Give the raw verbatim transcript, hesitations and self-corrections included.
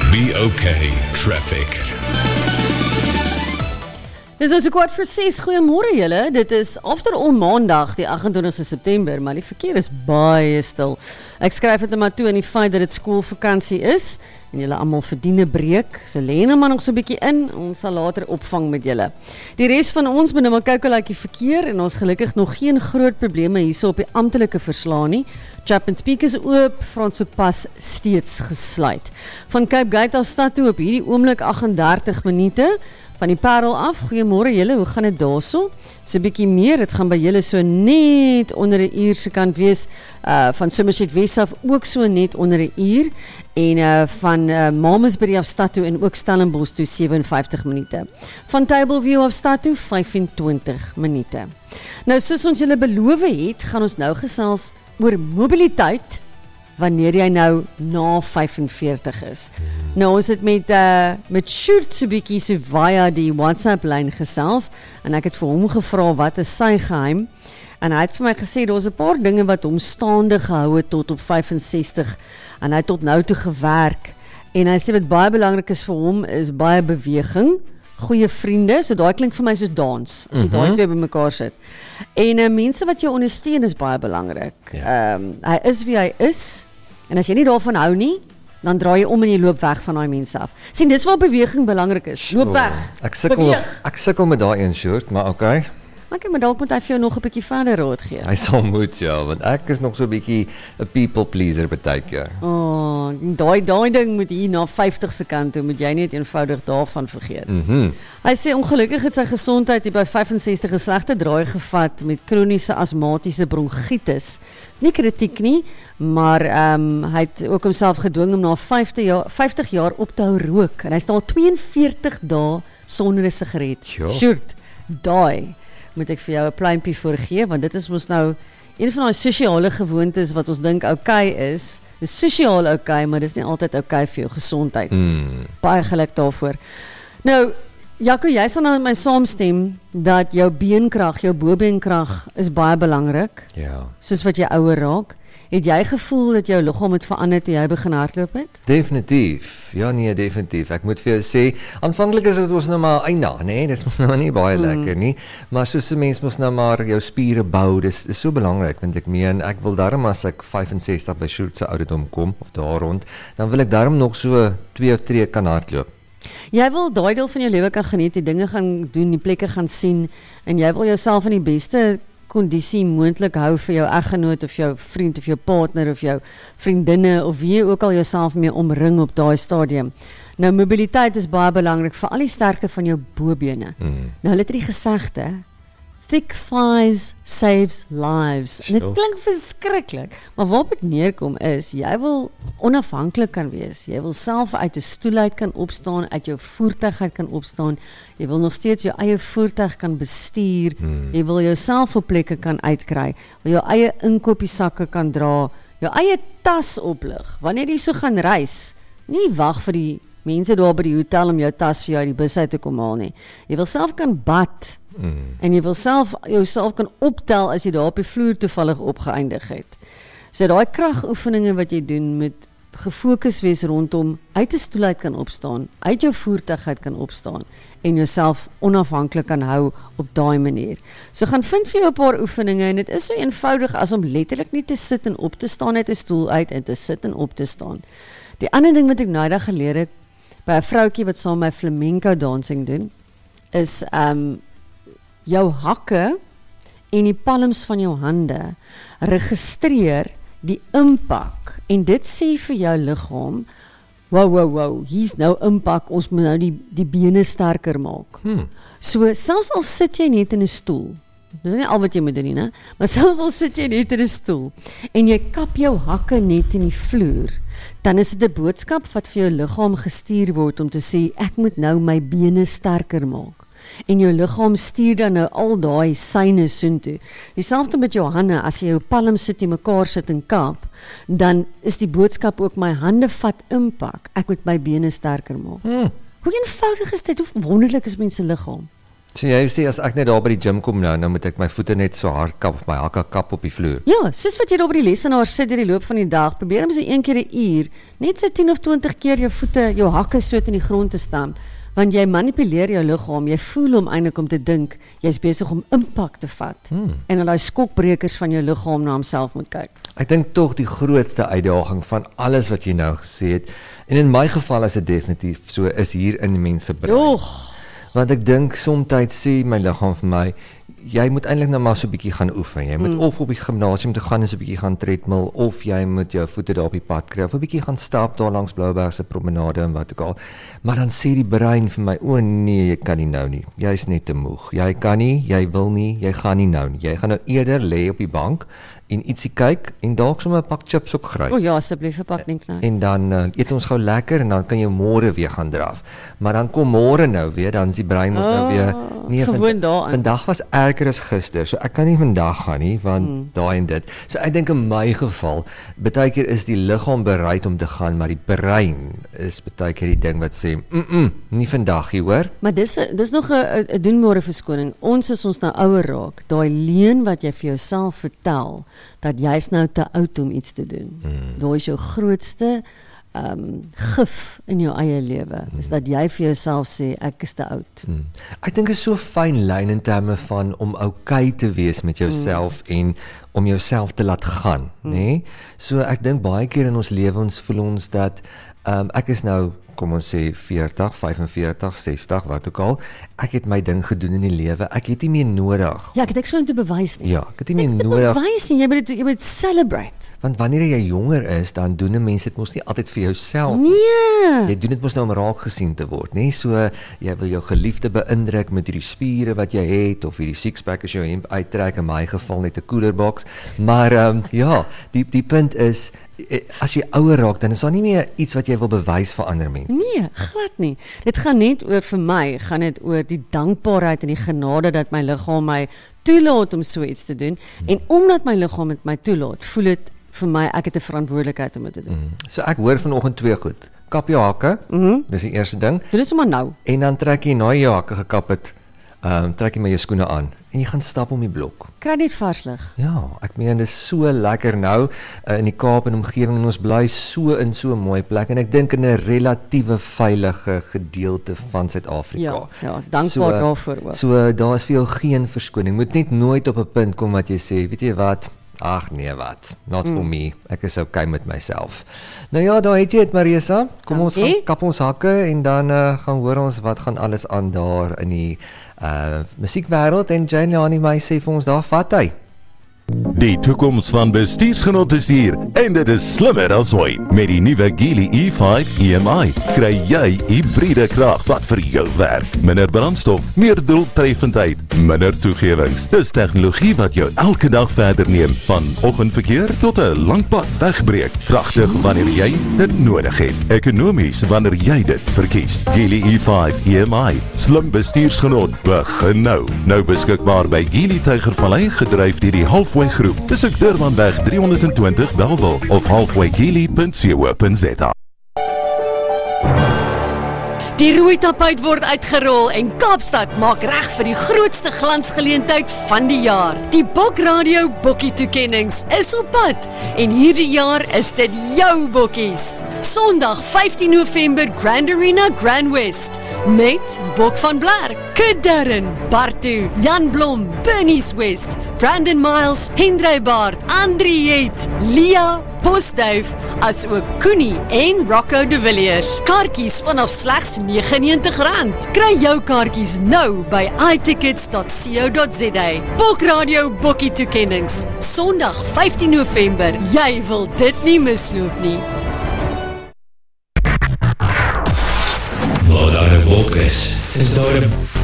Be okay, traffic. Dis nou so kwart voor ses, goeiemôre julle, dit is after all maandag, die agentwintigste September, maar die verkeer is baie stil. Ek skryf dit maar toe in die feit dat dit skoolvakansie is, en julle almal verdien 'n breek, so lê nou maar nog so 'n bietjie in, ons sal later opvang met julle. Die res van ons moet nou maar kyk hoe lyk die verkeer, en ons gelukkig nog geen groot probleme hierso op die amptelike verslae nie. Chapman Peak is oop, Franshoekpas steeds gesluit. Van Cape Gate af stad toe op hierdie oomblik agt en dertig minute, van die Parel af, goeiemôre julle, hoe gaan dit daarso? So 'n bietjie meer, dit gaan by julle so net onder 'n uur se kant wees, uh, van Somerset West af ook so net onder 'n uur, en uh, van uh, Malmesbury af stad toe en ook Stellenbosch toe sewe en vyftig minute. Van Tableview af stad toe vyf en twintig minute. Nou soos ons julle beloof het, gaan ons nou gesels oor mobiliteit, wanneer jy nou na vyf en veertig is. Nou ons het met, uh, met Sjoerd so bietjie so via die WhatsApp-lyn gesels, en ek het vir hom gevra wat is sy geheim, en hy het vir my gesê, daar is 'n paar dinge wat hom staande gehou het tot op vyf en sestig, en hy het tot nou toe gewerk, en hy sê wat baie belangrik is vir hom, is baie beweging, goeie vriende, so daai klink vir my soos dans, as jy mm-hmm. daai twee by mekaar sit. En uh, mense wat jou ondersteun is baie belangrik. Ja. Um, hy is wie hy is, en as jy nie daarvan hou nie, dan draai jy om en jy loop weg van daai mense af. Sien, dis waar beweging belangrik is. Loop weg. Ek sukkel, ek sukkel met daai een Sjoerd, maar okay. Okay, maar dalk moet hy vir jou nog 'n bietjie verder raad gee. Hy sal moet, ja, want ek is nog so 'n bietjie 'n people pleaser baie keer. Oh, daai daai ding moet hier na vyftig se kant toe, moet jy net eenvoudig daarvan vergeet. Mhm. Hy sê ongelukkig het sy gesondheid hier by vyf en sestig 'n slegte draai gevat met kroniese asmatiese bronkietis. Dis nie kritiek nie, maar ehm um, hy het ook homself gedwing om na vyftig jaar, vyftig jaar op te hou rook, en hy staan twee en veertig dae sonder 'n sigaret. Sjoerd, daai moet ek vir jou 'n pluimpie voorgee, want dit is mos nou een van daai sosiale gewoontes wat ons dink oukei is. Dis sosiaal oukei, maar dis nie altyd oukei vir jou gesondheid. Mm. Baie geluk daarvoor. Nou, Jaco, jy sal nou met my saamstem dat jou beenkrag, jou bobeenkrag is baie belangrik. Ja. Soos wat jy ouer raak. Het jy gevoel dat jou liggaam het verander toe jy begin hardloop het? Definitief. Ja nee, definitief. Ek moet vir jou sê, aanvanklik is dit ons nou maar eina, nee, dit is nou nie baie mm. lekker nie, maar soos 'n mens mos nou maar jou spiere bou, dis is so belangrik, want ek meen, ek wil daarom as ek vyf en sestig by Sjoerd se ouderdom kom of daar rond, dan wil ek daarom nog so twee of drie kan hardloop. Jy wil daai deel van jou lewe kan geniet, die dinge gaan doen, die plekke gaan sien, en jy wil jouself in die beste kondisie moontlik hou vir jou eggenoot of jou vriend of jou partner of jou vriendinne of wie jy ook al jouself mee omring op daai stadium. Nou mobiliteit is baie belangrik vir al die sterkte van jou bobene. Mm. Nou hulle het die gesegde, thick thighs saves lives. En dit klink verskriklik, maar waarop dit neerkom is, jy wil onafhanklik kan wees, jy wil self uit 'n stoel uit kan opstaan, uit jou voertuig uit kan opstaan, jy wil nog steeds jou eie voertuig kan bestuur, hmm. jy wil jouself op plekke kan uitkry, wil jou eie inkopiesakke kan dra, jou eie tas oplig, wanneer jy so gaan reis, nie wag vir die mense daar by die hotel om jou tas vir jou uit die bus uit te kom haal nie, jy wil self kan bad, Mm. en jy wil self jouself kan optel as jy daar op die vloer toevallig opgeëindig het. So daai kragoefeninge wat jy doen met gefokus wees rondom uit 'n stoel uit kan opstaan, uit jou voertuig uit kan opstaan en jouself onafhanklik kan hou op daai manier. So gaan vind vir jou 'n paar oefeninge en dit is so eenvoudig as om letterlik nie te sit en op te staan uit 'n stoel uit en te sit en op te staan. Die ander ding wat ek nou eendag geleer het by 'n vroutjie wat saam met my flamenco dancing doen, is um jou hakke en die palms van jou hande registreer die impak en dit sê vir jou liggaam, wow, wow, wow, hier's nou impak, ons moet nou die, die bene sterker maak. Hmm. So, selfs al sit jy net in 'n stoel, dis nie al wat jy moet doen nie, ne? Maar selfs al sit jy net in 'n stoel, en jy kap jou hakke net in die vloer, dan is dit 'n boodskap wat vir jou liggaam gestuur word om te sê, ek moet nou my bene sterker maak. En jou liggaam stuur dan nou al daai syne soontoe. Dieselfde met jou hande, as jy jou palms sit en mekaar sit en kap, dan is die boodskap ook, my hande vat impak, ek moet my bene sterker maak. Hmm. Hoe eenvoudig is dit, hoe wonderlik is mense liggaam? So jy sê as ek net daar by die gym kom nou, dan moet ek my voete net so hard kap of my hakke kap op die vloer. Ja, soos wat jy daar by die lesenaar sit deur die loop van die dag, probeer om so een keer 'n uur, net so tien of twintig keer jou voete, jou hakke so in die grond te stamp, want jy manipuleer jou liggaam, jy voel hom eintlik om te dink, jy's besig om impak te vat, hmm. en dan daai skokbrekers van jou liggaam na homself moet kyk. Ek dink tog die grootste uitdaging van alles wat jy nou gesê het, en in my geval is dit definitief so, is hier in die mense brein. Oeg! Want ek dink soms sê my liggaam vir my, jy moet eintlik nou maar so 'n bietjie gaan oefen. Jy moet mm. of op die gimnasium te gaan en so 'n bietjie gaan treadmill, of jy moet jou voete daar op die pad kry, of 'n bietjie gaan stap daar langs Blouberg se promenade en wat ook al. Maar dan sê die brein vir my, o nee, jy kan nie nou nie. Jy's net te moeg. Jy kan nie, jy wil nie, jy gaan nie nou nie. Jy gaan nou eerder lê op die bank en ietsie kyk en dalk sommer 'n pak chips ook gryp. O ja, asseblief 'n pak niks nou. En dan uh, eet ons gou lekker en dan kan jy môre weer gaan draf. Maar dan kom môre nou weer, dan is die brein ons oh, nou weer nee, gewoon daarin. Vandag was erger as gister, so ek kan nie vandag gaan nie, want hmm. daai en dit. So ek dink in my geval, baie keer is die liggaam bereid om te gaan, maar die brein is baie keer die ding wat sê, mm -mm, nie vandag nie, hoor. Maar dis dis nog 'n 'n doenmore verskoning. Ons is ons nou ouer raak, daai leuen wat jy vir jouself vertel, dat jy's nou te oud om iets te doen. Hmm. Daai is jou grootste um, gif in jou eie lewe, hmm. is dat jy vir jouself sê, ek is te oud. Hmm. Ek dink is so fyn lyn in terme van om okay te wees met jouself hmm. en om jouself te laat gaan, hmm. nê? So ek dink baie keer in ons lewens voel ons dat um, ek is nou kom ons sê veertig, vyf en veertig, sestig, wat ook al, ek het my ding gedoen in die lewe, ek het nie meer nodig. Ja, ek het niks om te bewys nie. Ja, ek het nie meer nodig. Ek het te bewys nie, jy moet, jy moet celebrate. Want wanneer jy jonger is, dan doen 'n mens dit mos nie altyd vir jouself. Nee. Jy doen dit mos nou om raak gesien te word, nê? So, jy wil jou geliefde beïndruk met hierdie spiere wat jy het, of hierdie six-pack as jou hemp uittrek, in my geval net 'n koelerbox. Maar, um, ja, die, die punt is, as jy ouer raak, dan is daar nie meer iets wat jy wil bewys vir ander mense. Nee, glad nie. Dit gaan net oor, vir my, gaan dit oor die dankbaarheid en die genade dat my liggaam my toelaat om so iets te doen. Hmm. En omdat my liggaam met my toelaat, voel dit vir my, ek het 'n verantwoordelikheid om dit te doen. Hmm. So ek hoor vanoggend twee goed. Kap jou hakke, mm-hmm. dis die eerste ding. Doen dit sommer nou. En dan trek jy na jou hakke gekap het, um, trek jy my jou skoene aan. En jy gaan stap om die blok. Kry net vars lig. Ja, ek meen dit is so lekker nou uh, in die Kaap en omgewing, en ons bly so in so 'n mooi plek, en ek dink in 'n relatiewe veilige gedeelte van Suid-Afrika. Ja, ja, dankbaar so, daarvoor ook. So daar is vir jou geen verskoning. Moet net nooit op 'n punt kom wat jy sê, weet jy wat? Ag nee, wat? Not mm. for me. Ek is okay met myself. Nou ja, daar het jy dit, Marisa. Kom Dankie. Ons gaan kap ons hakke en dan uh, gaan hoor ons wat gaan alles aan daar in die uh, musiekwêreld, en Jane Lani my sê vir ons daar vat hy. Die toekoms van bestuursgenot is hier en dit is slimmer as ooit. Met die nuwe Geely E vyf E M I kry jy hibriede krag wat vir jou werk. Minder brandstof, meer doeltreffendheid, minder toegewings. Dis tegnologie wat jou elke dag verder neem, van oggendverkeer tot 'n lang pad wegbreek. Kragtig wanneer jy dit nodig het. Ekonomies wanneer jy dit verkies. Geely E vyf E M I, slim bestuursgenot, begin nou. Nou beskikbaar by Geely Tygervallei, gedryf deur die Halfway Groep. Dis ek Durbanweg drie honderd en twintig Bellville of halfway geely punt co punt za. Die rooi tapuit word uitgerol en Kaapstad maak reg vir die grootste glansgeleentheid van die jaar. Die Bok Radio Bokkie toekennings is op pad en hierdie jaar is dit jou bokkies. Sondag vyftien November Grand Arena Grand West met Bok van Blerk, Kid Darren, Bartu, Jan Blom, Bernice West, Brandon Miles, Hendrey Baard, Andriet, Lia Postduif, as ook Koenie en Rocco de Villiers. Kaartjies vanaf slegs negenennegentig rand. Kry jou kaartjies nou by i tickets dot co dot za. Bok Radio Bokkie toekennings. Sondag vyftien November. Jy wil dit nie misloop nie. Waar daar 'n bok is, is daar 'n